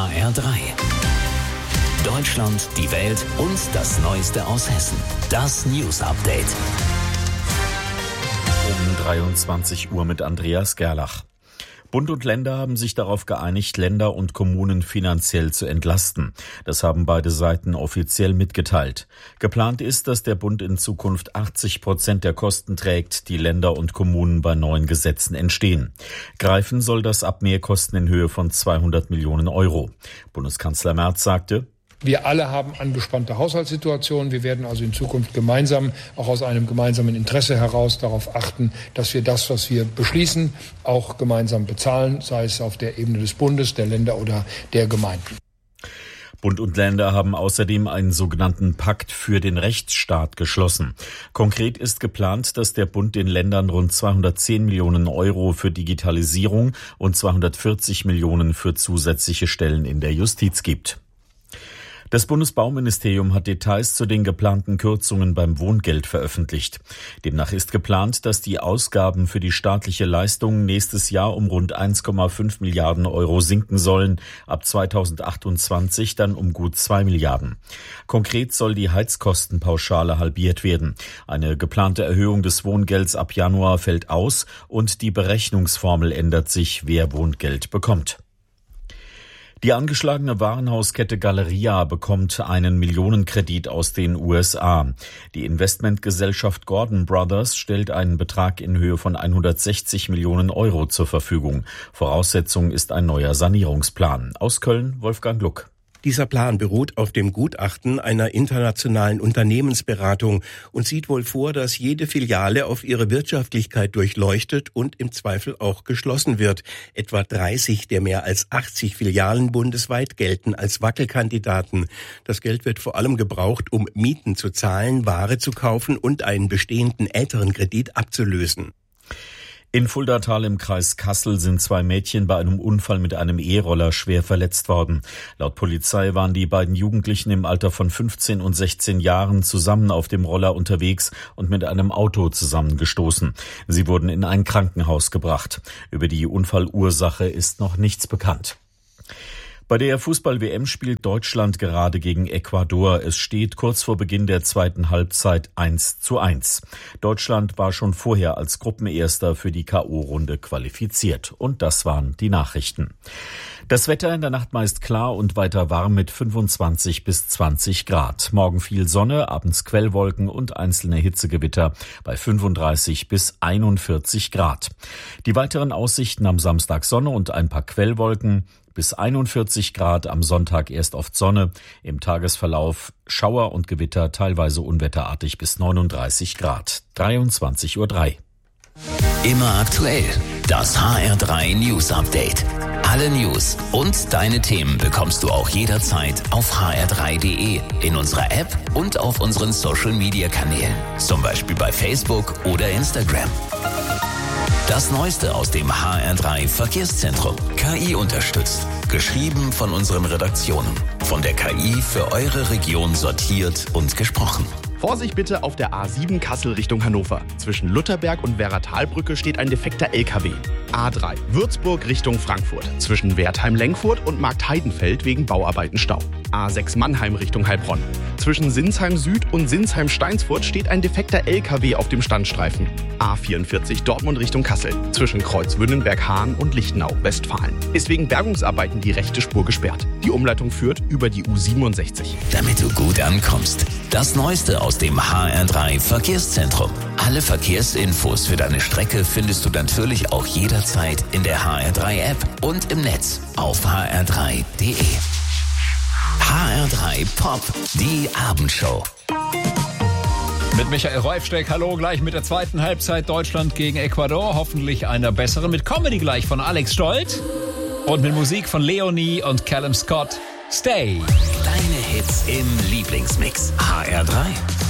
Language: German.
HR3. Deutschland, die Welt und das Neueste aus Hessen. Das News Update. Um 23 Uhr mit Andreas Gerlach. Bund und Länder haben sich darauf geeinigt, Länder und Kommunen finanziell zu entlasten. Das haben beide Seiten offiziell mitgeteilt. Geplant ist, dass der Bund in Zukunft 80% der Kosten trägt, die Länder und Kommunen bei neuen Gesetzen entstehen. Greifen soll das ab Mehrkosten in Höhe von 200 Millionen Euro. Bundeskanzler Merz sagte: Wir alle haben angespannte Haushaltssituationen. Wir werden also in Zukunft gemeinsam, auch aus einem gemeinsamen Interesse heraus, darauf achten, dass wir das, was wir beschließen, auch gemeinsam bezahlen, sei es auf der Ebene des Bundes, der Länder oder der Gemeinden. Bund und Länder haben außerdem einen sogenannten Pakt für den Rechtsstaat geschlossen. Konkret ist geplant, dass der Bund den Ländern rund 210 Millionen Euro für Digitalisierung und 240 Millionen für zusätzliche Stellen in der Justiz gibt. Das Bundesbauministerium hat Details zu den geplanten Kürzungen beim Wohngeld veröffentlicht. Demnach ist geplant, dass die Ausgaben für die staatliche Leistung nächstes Jahr um rund 1,5 Milliarden Euro sinken sollen, ab 2028 dann um gut 2 Milliarden. Konkret soll die Heizkostenpauschale halbiert werden. Eine geplante Erhöhung des Wohngelds ab Januar fällt aus und die Berechnungsformel ändert sich, wer Wohngeld bekommt. Die angeschlagene Warenhauskette Galeria bekommt einen Millionenkredit aus den USA. Die Investmentgesellschaft Gordon Brothers stellt einen Betrag in Höhe von 160 Millionen Euro zur Verfügung. Voraussetzung ist ein neuer Sanierungsplan. Aus Köln, Wolfgang Luck. Dieser Plan beruht auf dem Gutachten einer internationalen Unternehmensberatung und sieht wohl vor, dass jede Filiale auf ihre Wirtschaftlichkeit durchleuchtet und im Zweifel auch geschlossen wird. Etwa 30 der mehr als 80 Filialen bundesweit gelten als Wackelkandidaten. Das Geld wird vor allem gebraucht, um Mieten zu zahlen, Ware zu kaufen und einen bestehenden älteren Kredit abzulösen. In Fuldatal im Kreis Kassel sind 2 Mädchen bei einem Unfall mit einem E-Roller schwer verletzt worden. Laut Polizei waren die beiden Jugendlichen im Alter von 15 und 16 Jahren zusammen auf dem Roller unterwegs und mit einem Auto zusammengestoßen. Sie wurden in ein Krankenhaus gebracht. Über die Unfallursache ist noch nichts bekannt. Bei der Fußball-WM spielt Deutschland gerade gegen Ecuador. Es steht kurz vor Beginn der zweiten Halbzeit 1:1. Deutschland war schon vorher als Gruppenerster für die K.O.-Runde qualifiziert. Und das waren die Nachrichten. Das Wetter in der Nacht meist klar und weiter warm mit 25 bis 20 Grad. Morgen viel Sonne, abends Quellwolken und einzelne Hitzegewitter bei 35 bis 41 Grad. Die weiteren Aussichten: am Samstag Sonne und ein paar Quellwolken. Bis 41 Grad, am Sonntag erst oft Sonne, im Tagesverlauf Schauer und Gewitter, teilweise unwetterartig bis 39 Grad. 23:03 Uhr. Immer aktuell. Das HR3 News Update. Alle News und deine Themen bekommst du auch jederzeit auf hr3.de, in unserer App und auf unseren Social Media Kanälen. Zum Beispiel bei Facebook oder Instagram. Das Neueste aus dem HR3 Verkehrszentrum. KI unterstützt. Geschrieben von unseren Redaktionen. Von der KI für eure Region sortiert und gesprochen. Vorsicht bitte auf der A7 Kassel Richtung Hannover. Zwischen Lutherberg und Werratalbrücke steht ein defekter LKW. A3 Würzburg Richtung Frankfurt. Zwischen Wertheim-Lenkfurt und Marktheidenfeld wegen Bauarbeiten Stau. A6 Mannheim Richtung Heilbronn. Zwischen Sinsheim Süd und Sinsheim-Steinsfurt steht ein defekter LKW auf dem Standstreifen. A44 Dortmund Richtung Kassel. Zwischen Kreuzwünnenberg-Hahn und Lichtenau, Westfalen. Ist wegen Bergungsarbeiten die rechte Spur gesperrt. Die Umleitung führt über die U67. Damit du gut ankommst. Das Neueste aus dem HR3 Verkehrszentrum. Alle Verkehrsinfos für deine Strecke findest du natürlich auch jederzeit in der HR3 App und im Netz auf hr3.de. HR3 Pop, die Abendshow. Mit Michael Reifsteck, hallo, gleich mit der zweiten Halbzeit Deutschland gegen Ecuador. Hoffentlich einer besseren. Mit Comedy gleich von Alex Stolt und mit Musik von Leonie und Callum Scott. Stay. Deine Hits im Lieblingsmix. HR3.